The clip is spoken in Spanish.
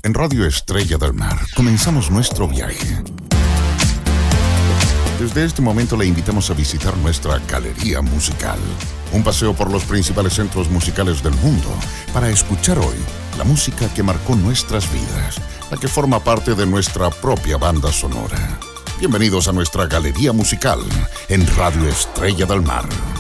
En Radio Estrella del Mar comenzamos nuestro viaje. Desde este momento le invitamos a visitar nuestra galería musical, un paseo por los principales centros musicales del mundo para escuchar hoy la música que marcó nuestras vidas, la que forma parte de nuestra propia banda sonora. Bienvenidos a nuestra galería musical en Radio Estrella del Mar.